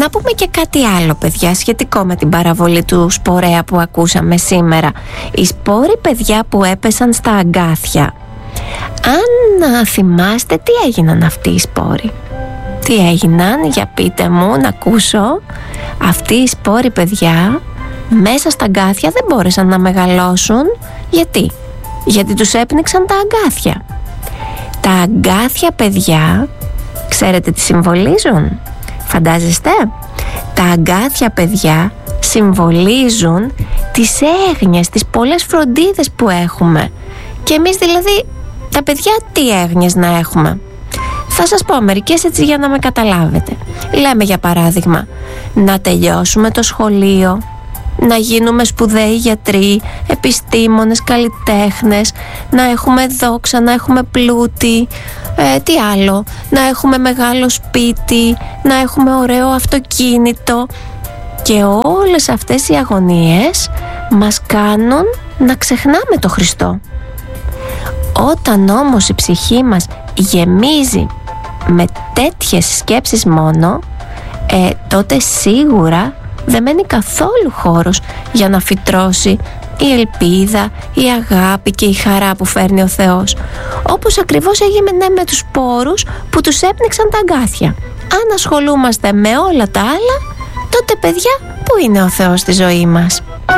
Να πούμε και κάτι άλλο, παιδιά, σχετικό με την παραβολή του σπορέα που ακούσαμε σήμερα. Οι σπόροι, παιδιά, που έπεσαν στα αγκάθια. Αν θυμάστε τι έγιναν αυτοί οι σπόροι. Τι έγιναν, για πείτε μου να ακούσω. Αυτοί οι σπόροι, παιδιά, μέσα στα αγκάθια δεν μπόρεσαν να μεγαλώσουν. Γιατί τους έπνιξαν τα αγκάθια. Τα αγκάθια, παιδιά, ξέρετε τι συμβολίζουν? Φαντάζεστε? Τα αγκάθια, παιδιά, συμβολίζουν τις έγνοιες, τις πολλές φροντίδες που έχουμε. Και εμείς δηλαδή, τα παιδιά, τι έγνοιες να έχουμε? Θα σας πω μερικές έτσι για να με καταλάβετε. Λέμε για παράδειγμα, να τελειώσουμε το σχολείο, να γίνουμε σπουδαίοι γιατροί, επιστήμονες, καλλιτέχνες, να έχουμε δόξα, να έχουμε πλούτη, τι άλλο, να έχουμε μεγάλο σπίτι, να έχουμε ωραίο αυτοκίνητο. Και όλες αυτές οι αγωνίες μας κάνουν να ξεχνάμε το Χριστό. Όταν όμως η ψυχή μας γεμίζει με τέτοιες σκέψεις μόνο, τότε σίγουρα δεν μένει καθόλου χώρος για να φυτρώσει η ελπίδα, η αγάπη και η χαρά που φέρνει ο Θεός. Όπως ακριβώς έγινε με τους σπόρους που τους έπνιξαν τα αγκάθια. Αν ασχολούμαστε με όλα τα άλλα, τότε, παιδιά, πού είναι ο Θεός στη ζωή μας?